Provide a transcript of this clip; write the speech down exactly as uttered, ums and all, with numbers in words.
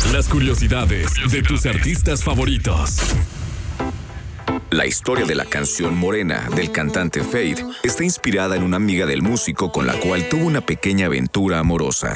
Las curiosidades de tus artistas favoritos. La historia de la canción Morena del cantante Feid está inspirada en una amiga del músico con la cual tuvo una pequeña aventura amorosa.